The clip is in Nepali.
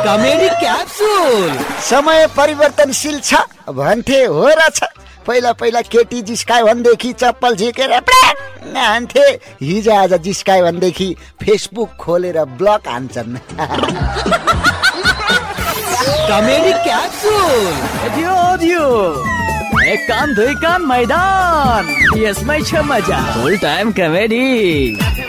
Comedy capsule. समय परिवर्तनशील छ भन्थे हो र छ। पहिला पहिला केटी जिस्कायो भनेदेखि चप्पल झिकेर हान्थे, हिजो आज जिस्कायो भनेदेखि फेसबुक खोलेर ब्लक हान्छन्। Comedy capsule. एक कान दुई कान मैदान, यसमै छ मजा। फुल टाइम कमेडी।